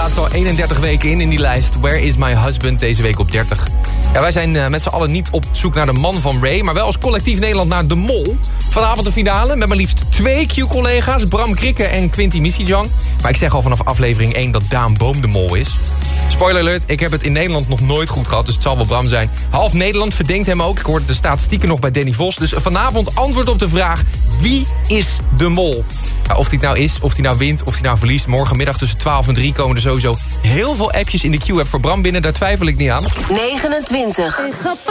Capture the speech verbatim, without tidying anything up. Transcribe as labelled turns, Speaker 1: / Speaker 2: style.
Speaker 1: staat al eenendertig weken in in die lijst. Where is my husband? Deze week op dertig. Ja, wij zijn uh, met z'n allen niet op zoek naar de man van Ray... maar wel als collectief Nederland naar de mol. Vanavond de finale met maar liefst twee Q-collega's... Bram Krikke en Quinty Misijang. Maar ik zeg al vanaf aflevering één dat Daan Boom de mol is. Spoiler alert, ik heb het in Nederland nog nooit goed gehad... dus het zal wel Bram zijn. Half Nederland verdenkt hem ook. Ik hoorde de statistieken nog bij Danny Vos. Dus vanavond antwoord op de vraag... wie is de mol? Ja, of die het nou is, of die nou wint, of die nou verliest... morgenmiddag tussen twaalf en drie komen er sowieso heel veel appjes in de Q-app voor Bram binnen. Daar twijfel ik niet aan.
Speaker 2: negenentwintig